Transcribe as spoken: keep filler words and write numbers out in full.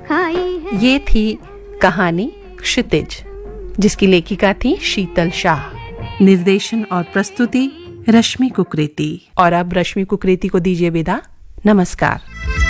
खाई है। ये थी कहानी क्षितिज, जिसकी लेखिका थी शीतल शाह। निर्देशन और प्रस्तुति रश्मि कुकरेती। और अब रश्मि कुकरेती को दीजिए विदा। नमस्कार।